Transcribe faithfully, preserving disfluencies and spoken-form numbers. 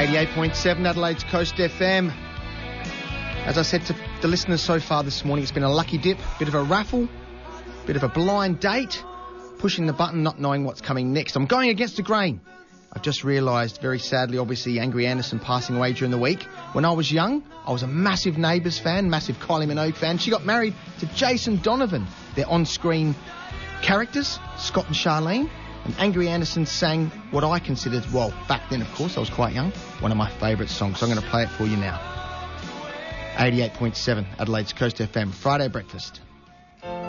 eighty-eight point seven Adelaide's Coast F M. As I said to the listeners so far this morning, it's been a lucky dip, bit of a raffle, bit of a blind date, pushing the button, not knowing what's coming next. I'm going against the grain. I've just realised, very sadly, obviously, Angry Anderson passing away during the week. When I was young, I was a massive Neighbours fan, massive Kylie Minogue fan. She got married to Jason Donovan. Their on-screen characters, Scott and Charlene. And Angry Anderson sang what I considered, well, back then, of course, I was quite young, one of my favourite songs. So I'm going to play it for you now. eighty-eight point seven Adelaide's Coast F M, Friday Breakfast.